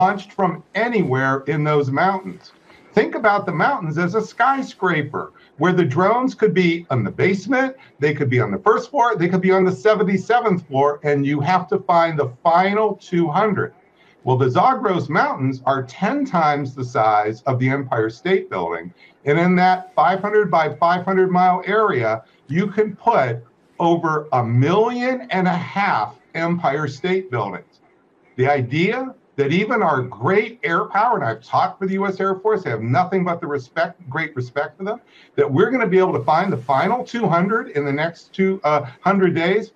launched from anywhere in those mountains. Think about the mountains as a skyscraper where the drones could be on the basement, they could be on the first floor, they could be on the 77th floor, and you have to find the final 200. Well, the Zagros Mountains are 10 times the size of the Empire State Building. And in that 500 by 500 mile area, you can put over 1.5 million Empire State Buildings. The idea that even our great air power, and I've talked for the U.S. Air Force, I have nothing but great respect for them, that we're going to be able to find the final 200 in the next 200 days,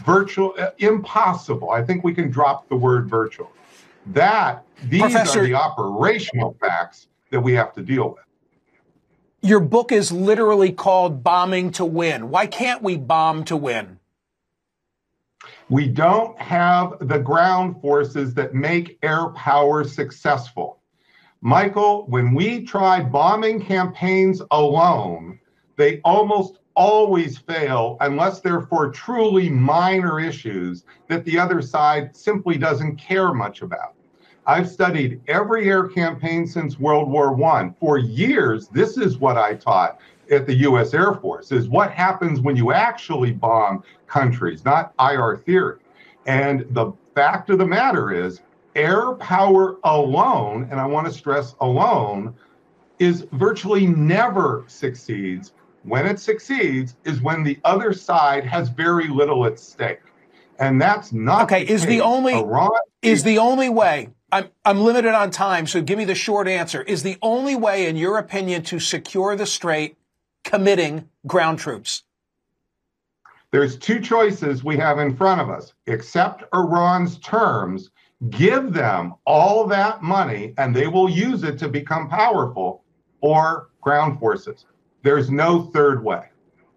impossible. I think we can drop the word virtual. These Professor, are the operational facts that we have to deal with. Your book is literally called Bombing to Win. Why can't we bomb to win? We don't have the ground forces that make air power successful. Michael, when we try bombing campaigns alone, they almost always fail unless they're for truly minor issues that the other side simply doesn't care much about. I've studied every air campaign since World War I. For years, this is what I taught at the U.S. Air Force, is what happens when you actually bomb countries, not IR theory. And the fact of the matter is, air power alone, and I want to stress alone, is virtually never succeeds. When it succeeds is when the other side has very little at stake. And that's not okay. Is the only way, I'm limited on time, so give me the short answer. Is the only way, in your opinion, to secure the strait committing ground troops? There's two choices we have in front of us. Accept Iran's terms, give them all that money, and they will use it to become powerful, or ground forces. There's no third way.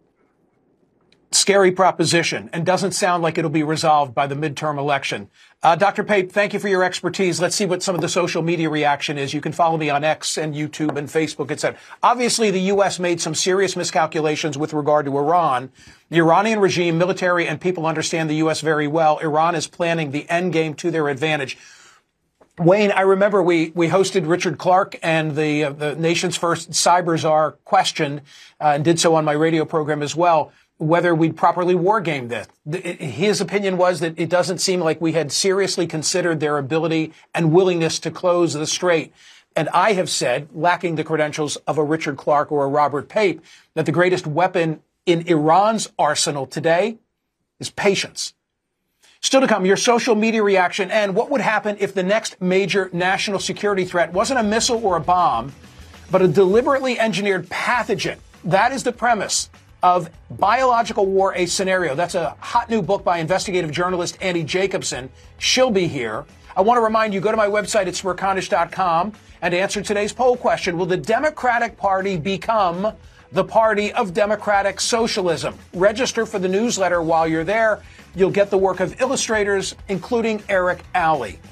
Scary proposition, and doesn't sound like it'll be resolved by the midterm election. Dr. Pape, thank you for your expertise. Let's see what some of the social media reaction is. You can follow me on X and YouTube and Facebook, etc. Obviously, the U.S. made some serious miscalculations with regard to Iran. The Iranian regime, military, and people understand the U.S. very well. Iran is planning the end game to their advantage. Wayne, I remember we hosted Richard Clark and the nation's first cyber czar questioned, and did so on my radio program as well, whether we'd properly war game this. His opinion was that it doesn't seem like we had seriously considered their ability and willingness to close the strait. And I have said, lacking the credentials of a Richard Clark or a Robert Pape, that the greatest weapon in Iran's arsenal today is patience. Still to come, your social media reaction and what would happen if the next major national security threat wasn't a missile or a bomb, but a deliberately engineered pathogen. That is the premise of Biological War, a Scenario. That's a hot new book by investigative journalist Annie Jacobson. She'll be here. I want to remind you, go to my website at smirconish.com and answer today's poll question. Will the Democratic Party become the party of democratic socialism? Register for the newsletter while you're there. You'll get the work of illustrators, including Eric Alley.